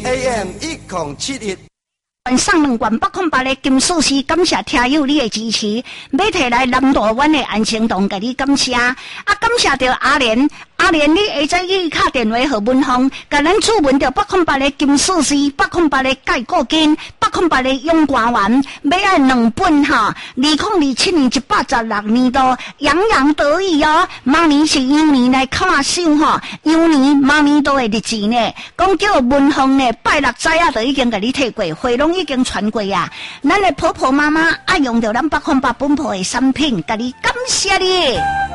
AM 1071。 上2元808的金属丝，感谢听友你的支持，要摕来南大湾的安心堂，给你感谢。感谢着阿莲，你下载去打电话给文芳，甲咱注文着808的金属丝，808的钙固筋，808的永冠丸，要爱2本哈。2027年116年度，洋洋得意哦。明年是羊年来看守哈，羊年明年都的日子呢。讲叫文芳呢，拜6早就已经给你摕过，花拢已经传过啊。咱的婆婆妈妈爱用着咱808本铺的产品，甲你感谢你。